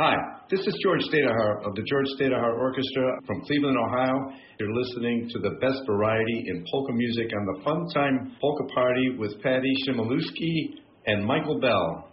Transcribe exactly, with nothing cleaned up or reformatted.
Hi, this is George Stadahar of the George Stadahar Orchestra from Cleveland, Ohio. You're listening to the best variety in polka music on the Fun Time Polka Party with Patty Shimaluski and Michael Bell.